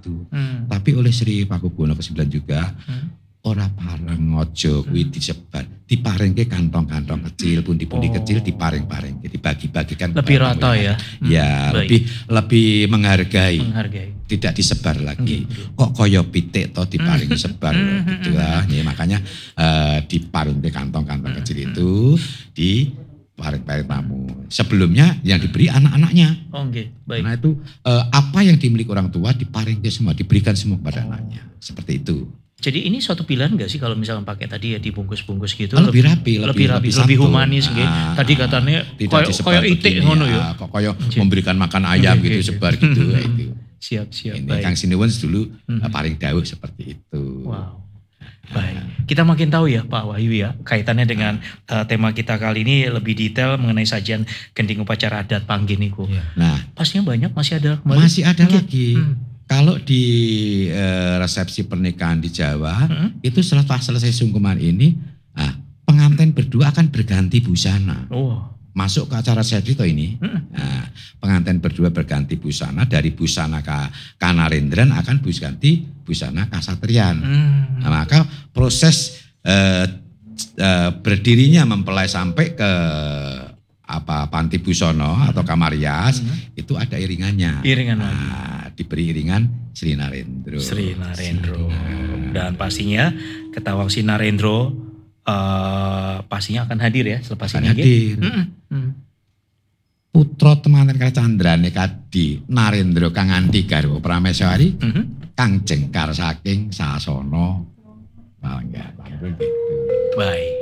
itu. Tapi oleh Sri Pakubuwono ke-9 juga ora pareng aja kuwi disebar, diparingke kantong-kantong kecil, pundi-pundi kecil diparing-paring, dibagi-bagikan lebih rata ya. Ya, lebih menghargai. Tidak disebar lagi. Kok kaya pitik toh diparing sebar gitu lah. Ya, makanya diparingke kantong-kantong kecil itu diparing-paring tamu. Sebelumnya yang diberi anak-anaknya. Baik. Karena itu apa yang dimiliki orang tua diparingke semua, diberikan semua kepada anaknya. Seperti itu. Jadi ini suatu pilihan gak sih kalau misalnya pakai tadi ya dibungkus-bungkus gitu? Lebih rapi, lebih humanis gitu. Tadi katanya kayak itik ngono ya. Kok kayak memberikan makan ayam gitu sebar gitu itu. Siap. Ini Kang Sinuwun dulu paling dawuh seperti itu. Wow. Baik, kita makin tahu ya Pak Wahyu ya, kaitannya dengan tema kita kali ini lebih detail mengenai sajian gending upacara adat Panggi niku. Nah, pastinya banyak masih ada lagi. Kalau di resepsi pernikahan di Jawa, itu setelah selesai sungkeman ini, pengantin berdua akan berganti busana. Masuk ke acara sedito ini, pengantin berdua berganti busana, dari busana Kanarendran akan ganti busana Kasatriyan. Nah, maka proses berdirinya mempelai sampai ke Panti Busono atau Kamarias itu ada iringannya. Diberi iringan Sri Narendro. Dan pastinya Ketawang Sri Narendro pastinya akan hadir ya selepas ini. Hadir. Putra temanten kali candrane kadi Narendra kang anti garwa Prameswari kang jengkar saking sasana. Baik.